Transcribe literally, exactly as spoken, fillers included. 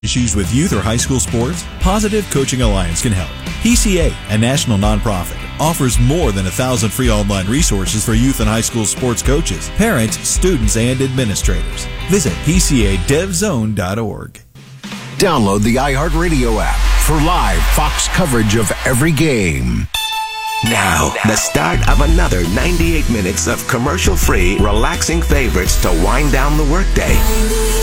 Issues with youth or high school sports? Positive Coaching Alliance can help. P C A, a national nonprofit, offers more than a thousand free online resources for youth and high school sports coaches, parents, students, and administrators. Visit P C A dev zone dot org. Download the iHeartRadio app for live Fox coverage of every game. Now, the start of another ninety-eight minutes of commercial-free, relaxing favorites to wind down the workday.